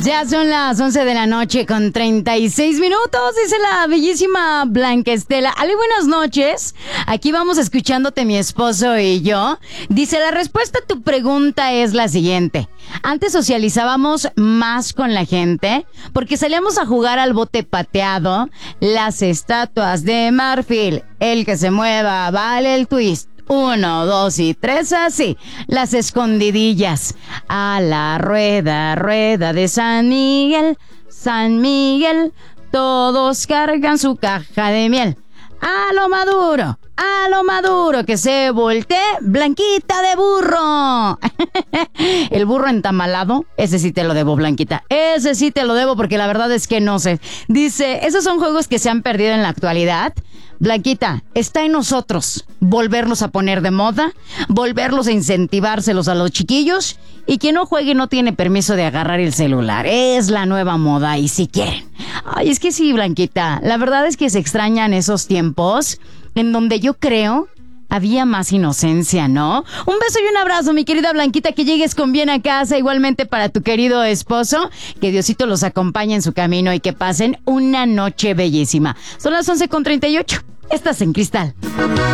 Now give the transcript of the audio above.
Ya son las 11 de la noche con 36 minutos, dice la bellísima Blanca Estela. Ale, buenas noches. Aquí vamos escuchándote mi esposo y yo. Dice, la respuesta a tu pregunta es la siguiente. Antes socializábamos más con la gente porque salíamos a jugar al bote pateado, las estatuas de marfil, el que se mueva vale el twist. 1, 2 y 3, así. Las escondidillas. A la rueda, rueda de San Miguel, San Miguel, todos cargan su caja de miel. A lo maduro, que se voltee, Blanquita de burro. El burro entamalado, ese sí te lo debo, Blanquita. Ese sí te lo debo porque la verdad es que no sé. Dice, esos son juegos que se han perdido en la actualidad. Blanquita, está en nosotros volverlos a poner de moda, volverlos a incentivárselos a los chiquillos, y quien no juegue no tiene permiso de agarrar el celular. Es la nueva moda y si quieren. Ay, es que sí, Blanquita, la verdad es que se extrañan esos tiempos en donde yo creo había más inocencia, ¿no? Un beso y un abrazo, mi querida Blanquita, que llegues con bien a casa, igualmente para tu querido esposo, que Diosito los acompañe en su camino y que pasen una noche bellísima. Son las 11:38, estás en Cristal.